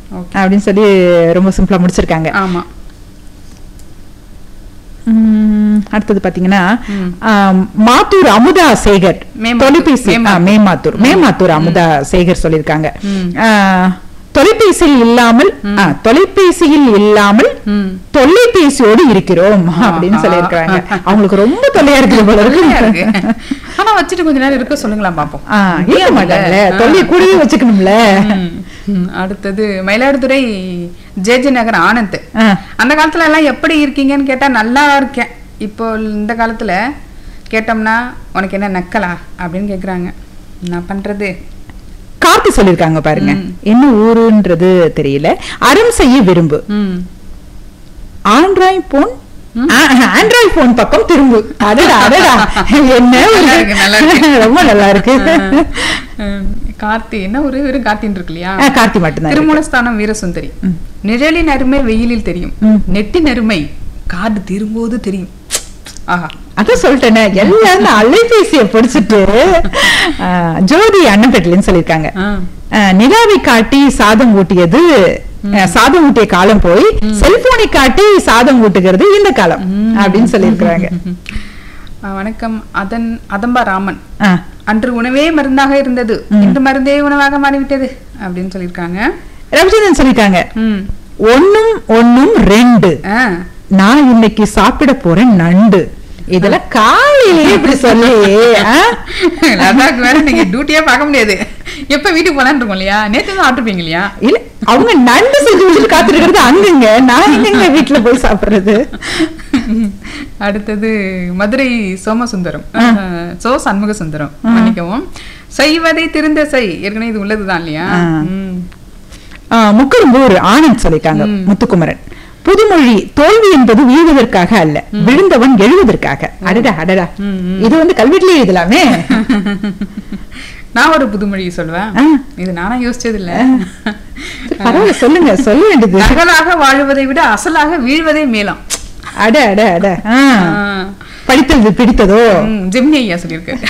அப்படின்னு சொல்லி ரொம்ப சிம்பிளா முடிச்சிருக்காங்க. ஆமா. அடுத்தது பாத்தீங்கன்னா மாத்தூர் அமுதா சேகர் தொலைபேசி மேமாத்தூர் அமுதா சேகர் சொல்லியிருக்காங்க. தொலைபேசியில் இல்லாமல் தொலைபேசியோடு இருக்கிறோம் அப்படின்னு சொல்லியிருக்காங்க. அவங்களுக்கு ரொம்ப தொல்லையா இருக்குது போல இருக்கு. ஆனா வச்சுட்டு கொஞ்ச நேரம் இருக்க சொல்லுங்களா பாப்போம். இருக்க மாட்டாங்கல்ல, தொல்லையை கூடவே வச்சுக்கணும்ல. அடுத்தது மயிலாடுதுறை ஜேஜே நகர் ஆனந்த். அந்த காலத்துல எல்லாம் எப்படி இருக்கீங்கன்னு கேட்டா நல்லா இருக்கேன். இப்போ இந்த காலத்துல கேட்டோம்னா உனக்கு என்ன நக்கலா அப்படின்னு கேக்குறாங்க. என்ன பண்றது? கார்த்தி சொல்லிருக்காங்க பாருங்க, என்ன ஊருன்றது தெரியல. அறம் செய்ய விரும்பு, ஆண்ட்ராய்ட் போன் பக்கம் திரும்பு. அடடா அடடா, என்ன ரொம்ப நல்லா இருக்கு. கார்த்தி என்ன ஒரு வெறும் கார்த்தின்னு இருக்கு இல்லையா? கார்த்தி மட்டும்தான். திருமூலஸ்தானம் வீரசுந்தரி. நிழலின் அருமை வெயிலில் தெரியும், நெட்டின் அருமை காது தீரும்போது தெரியும். அதான் சொல்லிட்டேனே, எல்லாரும் அலைபேசிய படிச்சுட்டு. ஜோதி அண்ணன்பேட்டிலன்னு சொல்லிருக்காங்க, நிலாவை காட்டி சாதம் ஊட்டியது சாதம் ஊட்டிய காலம் போய் செல்போனை காட்டி சாதம் ஊட்டுகிறது இந்த காலம் அப்படின்னு சொல்லியிருக்கிறாங்க. வணக்கம். அதம்பா ராமன். அன்று உணவே மருந்தாக இருந்தது, இன்று மருந்தே உணவாக மாறிவிட்டது அப்படின்னு சொல்லியிருக்காங்க. ரவிச்சந்திரன் சொல்லிருக்காங்க, ஒன்னும் ரெண்டு, நான் இன்னைக்கு சாப்பிட போறேன் நண்டு. இதெல்லாம் காலையிலேயே இப்படி சொல்லி வேற நீங்க டியூட்டியா பார்க்க முடியாது. எப்ப வீட்டுக்கு போலான்னு இருக்கும் இல்லையா? நேற்று தான் ஆட்டுப்பீங்க இல்லையா? இல்ல, அவங்க நண்டு செஞ்சு வச்சுட்டு காத்துருக்கிறது அங்கங்க, நான் எங்க வீட்டுல போய் சாப்பிடுறது. அடுத்தது மதுரை சோமசுந்தரம், சண்முக சுந்தரம் மன்னிக்கவும். செய்வதை திருந்த செய், ஏற்கனவே இது உள்ளதுதான் இல்லையா? முக்கரும்பூர் ஆனந்த் சொல்லிட்டாங்க. முத்துக்குமரன், புதுமொழி, தோல்வி என்பது வீழ்வதற்காக அல்ல, விழுந்தவன் எழுவதற்காக. அடடா அடடா, இது வந்து கல்வெட்டிலே எழுதலாமே. நான் ஒரு புதுமொழி சொல்லுவேன், இது நானா யோசிச்சது இல்ல. பரவாயில்ல, சொல்லுங்க, சொல்ல வேண்டியது. நகலாக வாழ்வதை விட அசலாக வீழ்வதே மேலாம். அட அட அட, படித்தது பிடித்ததோ ஜெமினி ஐயா சொல்லியிருக்காரு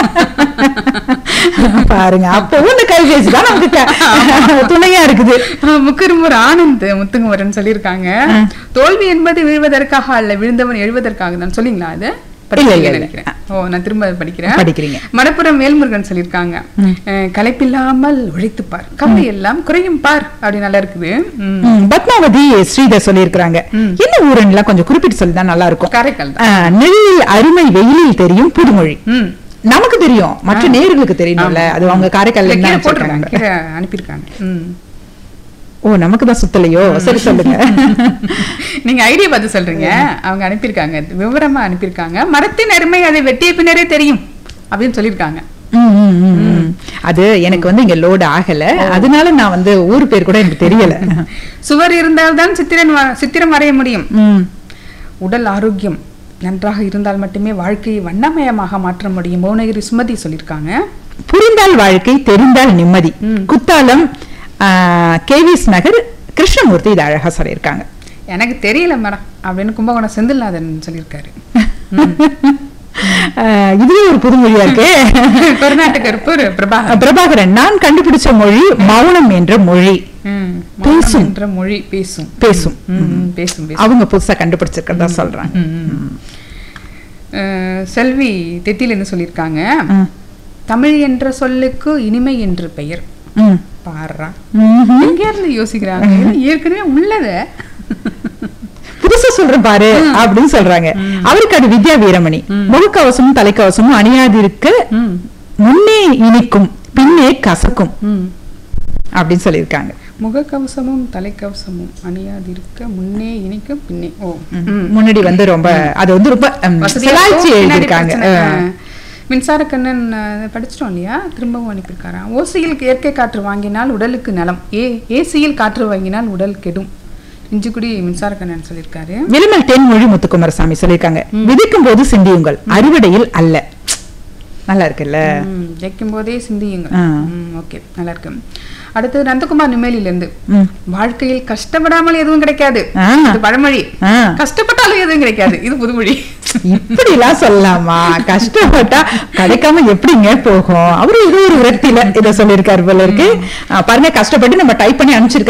பாருங்க. அப்பவும் இந்த கைபேசி தான் நமக்கு துணையா இருக்குது. முக்கரும்பூர் ஆனந்த் முத்துக்குமரன் சொல்லியிருக்காங்க, தோல்வி என்பது வீழ்வதற்காக அல்ல, விழுந்தவன் எழுவதற்காக தான். சொல்லிங்களா அது? நான் திரும்ப படிக்கிறேன். மணப்புறம் வேல்முருகன் சொல்லியிருக்காங்க, களைப்பில்லாமல் உழைத்துப்பார், கவலை எல்லாம் குறையும் பார். அப்படி நல்லா இருக்குது. பத்மாவதி ஸ்ரீதர் சொல்லியிருக்காங்க, என்ன ஊருன்னு கொஞ்சம் குறிப்பிட்டு சொல்லிதான் நல்லா இருக்கும். காரைக்கால். நிழலில் அருமை வெயிலில் தெரியும் புதுமொழி. நமக்கு தெரியும், மற்ற நேயர்களுக்கு தெரியணும்ல. அது அவங்க காரைக்கால் அனுப்பியிருக்காங்க. ஓ, நமக்கு தான் சுத்தலையோ? சரி, சொல்லுங்க. நீங்க ஐடியா பார்த்து சொல்றீங்க, அவங்க அனுப்பியிருக்காங்க, விவரமா அனுப்பியிருக்காங்க. மரத்தின் அருமை அதை வெட்டிய பின்னரே தெரியும் அப்படின்னு சொல்லியிருக்காங்க. அது எனக்கு வந்து இங்க லோட் ஆகல, அதனால நான் வந்து ஊர் பேர் கூட எனக்கு தெரியல. சுவர் இருந்தால்தான் சித்திரம் வரைய முடியும். உடல் ஆரோக்கியம் நன்றாக இருந்தால் மட்டுமே வாழ்க்கையை வண்ணமயமாக மாற்ற முடியும். புவனகிரி சுமதி சொல்லியிருக்காங்க. புரிந்தால் வாழ்க்கை, தெரிந்தால் நிம்மதி. குத்தாலம் கேவிஸ் நகர் கிருஷ்ணமூர்த்தி இது அழகா சொல்லியிருக்காங்க. எனக்கு தெரியல மேடம் அப்படின்னு கும்பகோணம் செந்தில்நாதன் சொல்லியிருக்காரு. இதுவே ஒரு புதுமொழியா இருக்கு. கர்நாடகர் பிரபாகரன், நான் கண்டுபிடிச்ச மொழி மௌனம் என்ற மொழி. பேசும் என்ற மொழி, பேசும் பேசும் பேசும். அவங்க புதுசா கண்டுபிடிச்சிருக்கிறதா சொல்றாங்க. செல்வி தெத்தில என்ன சொல்லியிருக்காங்க, தமிழ் என்ற சொல்லுக்கு இனிமை என்று பெயர். பாடுறா, எங்க இருந்து யோசிக்கிறாங்க, ஏற்கனவே உள்ளத புதுசா சொல்றேன் பாரு அப்படின்னு சொல்றாங்க. அவருக்கு அது வித்யா வீரமணி. முகக்கவசமும் தலைக்கவசமும் அணியாதிருக்க முன்னே இனிக்கும் பின்னே கசக்கும் அப்படின்னு சொல்லியிருக்காங்க. முகக்கவசமும் தலைக்கவசமும் அணியாதிருக்க முன்னே இனிக்கும் பின்னே. ஓ, முன்னாடி வந்து ரொம்ப அது வந்து ரொம்ப எழுதியிருக்காங்க. மின்சார கண்ணன் படிச்சிட்டோம் இல்லையா? திரும்பவும் அனுப்பியிருக்காரா. ஓசையில் இயற்கை காற்று வாங்கினால் உடலுக்கு நலம், ஏசியில் காற்று வாங்கினால் உடல் கெடும். இஞ்சிக்குடி மின்சார கண்ணன் சொல்லியிருக்காரு. விளிமல் தென்மொழி முத்துக்குமாரசாமி சொல்லியிருக்காங்க, விதைக்கும் போது சிந்தியுங்கள், அறுவடையில் அல்ல. நல்லா இருக்குல்ல? விதைக்கும் போதே சிந்தியுங்கள். ஓகே, நல்லா இருக்கு. அடுத்தது நந்தகுமார் நிமேலில இருந்து, வாழ்க்கையில் கஷ்டப்படாமல் எதுவும் கிடைக்காது. பழமொழி. கஷ்டப்பட்டாலும் எதுவும் கிடைக்காது. இது புதுமொழி. இப்படி எல்லாம் சொல்லலாமா? கஷ்டப்பட்டா கிடைக்காம எப்படிங்க போகும்? அவரு இது ஒரு விரக்தியில இதை சொல்லியிருக்காரு போல இருக்கு. பாருங்க, கஷ்டப்பட்டு நம்ம டைப் பண்ணி அனுப்பிச்சிருக்காரு.